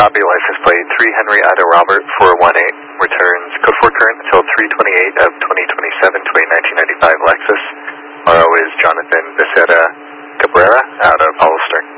Copy, license plate 3 Henry Ida Robert 418, returns code 4 current until 328 of 2027 to a 1995 Lexus. RO is Jonathan Becerra Cabrera out of Hollister.